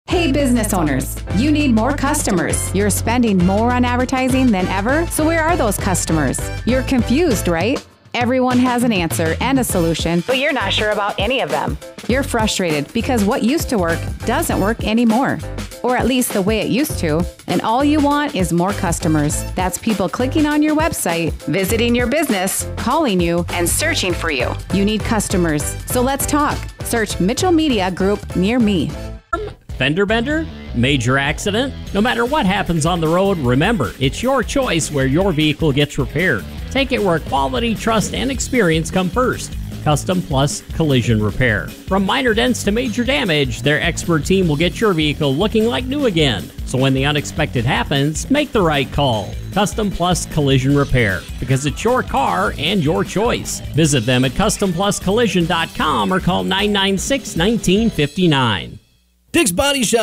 Hey business owners, you need more customers. You're spending more on advertising than ever, so where are those customers? You're confused, right? Everyone has an answer and a solution, but you're not sure about any of them. You're frustrated because what used to work doesn't work anymore, or at least the way it used to, and all you want is more customers. That's people clicking on your website, visiting your business, calling you, and searching for you. You need customers, so let's talk. Search Mitchell Media Group near me. Fender bender? Major accident? No matter what happens on the road, remember, it's your choice where your vehicle gets repaired. Take it where quality, trust, and experience come first. Custom Plus Collision Repair. From minor dents to major damage, their expert team will get your vehicle looking like new again. So when the unexpected happens, make the right call. Custom Plus Collision Repair, because it's your car and your choice. Visit them at CustomPlusCollision.com or call 996-1959. Dick's Body Shop.